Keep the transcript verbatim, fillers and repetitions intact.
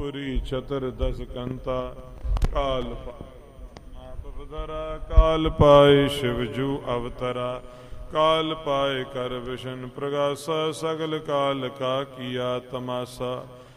ਪੁਰੀ ਛਤਰ ਦਸ ਕੰਤਾ। ਕਾਲ ਕਾਲ ਪਾਏ ਸ਼ਿਵਜੂ ਅਵਤਰਾ। ਕਾਲ ਪਾਏ ਕਰ ਵਿਸ਼ਨ ਪ੍ਰਗਾਸਾ। ਸਗਲ ਕਾਲ ਕਾ ਕੀਆ ਤਮਾਸਾ।